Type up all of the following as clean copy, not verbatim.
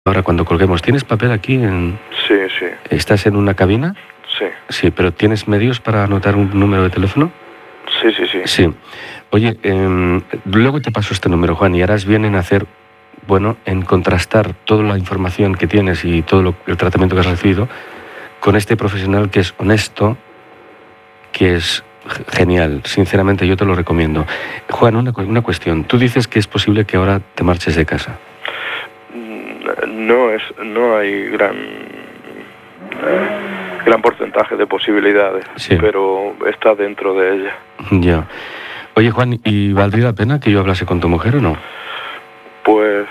ahora cuando colguemos. ¿Tienes papel aquí? Sí, sí. ¿Estás en una cabina? Sí. Sí, pero ¿tienes medios para anotar un número de teléfono? Sí, sí, sí. Sí. Oye, luego te paso este número, Juan, y harás bien en hacer, bueno, en contrastar toda la información que tienes y todo el tratamiento que has recibido con este profesional que es honesto, que es genial. Sinceramente, yo te lo recomiendo. Juan, una cuestión. Tú dices que es posible que ahora te marches de casa. No hay gran porcentaje de posibilidades, sí, pero está dentro de ella. Ya. Oye, Juan, ¿y valdría la pena que yo hablase con tu mujer o no? Pues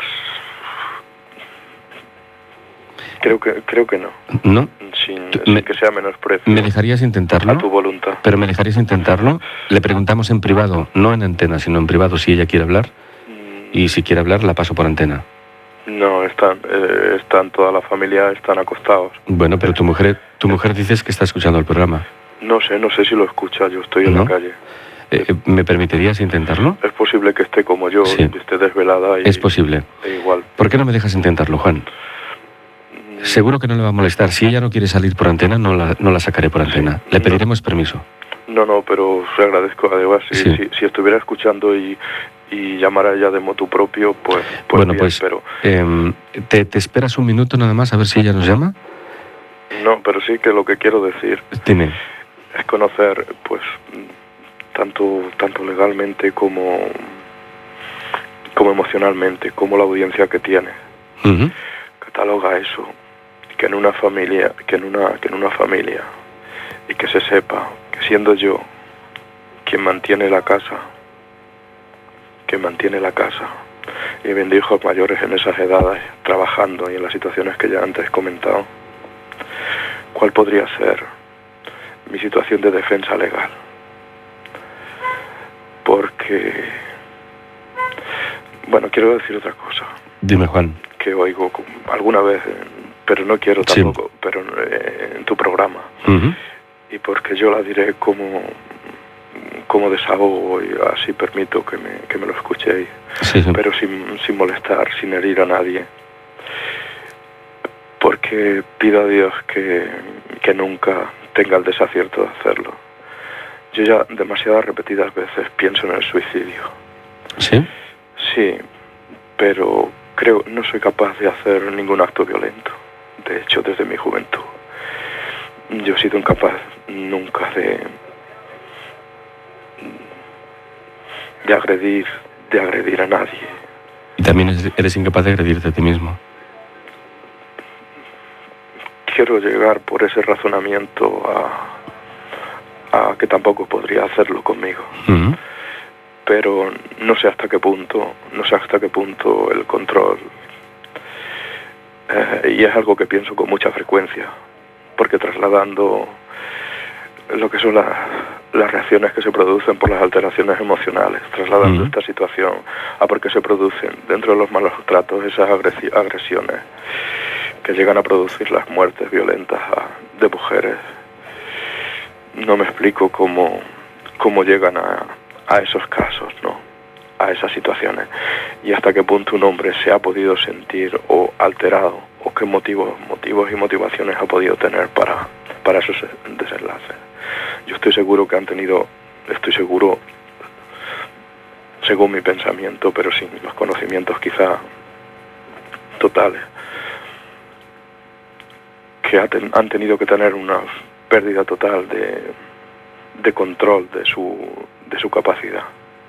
creo que no. ¿No? Sin que sea menosprecio. ¿Me dejarías intentarlo? A tu voluntad. ¿Pero me dejarías intentarlo? Le preguntamos en privado, no en antena, sino en privado si ella quiere hablar. Y si quiere hablar, la paso por antena. No, están toda la familia, están acostados. Bueno, pero tu mujer dices que está escuchando el programa. No sé si lo escucha, yo estoy en la calle. ¿Me permitirías intentarlo? Es posible que esté como yo, sí. que esté desvelada. Es posible. Igual. ¿Por qué no me dejas intentarlo, Juan? Seguro que no le va a molestar. Si ella no quiere salir por antena, no la sacaré por antena. Le pediremos permiso. No, pero se agradezco. Además, si estuviera escuchando y llamara ella de motu propio, pues bueno, bien, pues, pero... ¿te esperas un minuto nada más a ver si ella nos llama? No, pero sí que lo que quiero decir... Dime. Es conocer, pues, tanto legalmente como emocionalmente, como la audiencia que tiene. Cataloga eso, que en una familia, y que se sepa que siendo yo quien mantiene la casa, y viendo hijos mayores en esas edades, trabajando y en las situaciones que ya antes he comentado, ¿cuál podría ser mi situación de defensa legal? Porque, bueno, quiero decir otra cosa. Dime, Juan. Que oigo alguna vez, pero no quiero tampoco, pero en tu programa. Y porque yo la diré como desahogo, y así permito que me lo escuchéis, pero sin molestar, sin herir a nadie. Porque pido a Dios que nunca tenga el desacierto de hacerlo. Yo ya demasiadas repetidas veces pienso en el suicidio. ¿Sí? Sí, pero no soy capaz de hacer ningún acto violento. De hecho, desde mi juventud, yo he sido incapaz nunca de agredir a nadie. ¿Y también eres incapaz de agredirte a ti mismo? Quiero llegar por ese razonamiento a que tampoco podría hacerlo conmigo. Pero no sé hasta qué punto el control, y es algo que pienso con mucha frecuencia, porque trasladando lo que son las reacciones que se producen por las alteraciones emocionales, trasladando esta situación a por qué se producen dentro de los malos tratos esas agresiones que llegan a producir las muertes violentas de mujeres. No me explico cómo llegan a esos casos, ¿no? A esas situaciones, y hasta qué punto un hombre se ha podido sentir o alterado, o qué motivos y motivaciones ha podido tener para esos desenlaces. Yo estoy seguro, según mi pensamiento, pero sin los conocimientos quizá totales, que han tenido que tener una pérdida total de control de su capacidad.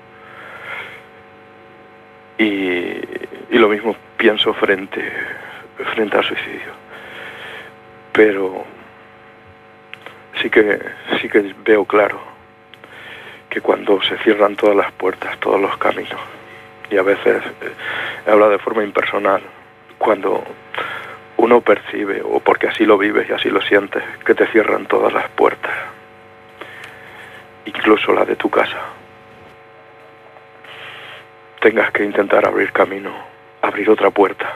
Y lo mismo pienso frente al suicidio. Pero sí que veo claro que cuando se cierran todas las puertas, todos los caminos, y a veces habla de forma impersonal, cuando uno percibe, o porque así lo vives y así lo sientes, que te cierran todas las puertas, incluso la de tu casa, tengas que intentar abrir camino, abrir otra puerta,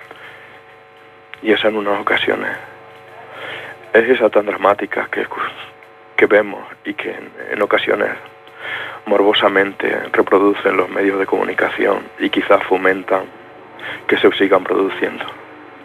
y esa en unas ocasiones es esa tan dramática que vemos y que en ocasiones morbosamente reproducen los medios de comunicación y quizás fomentan que se sigan produciendo.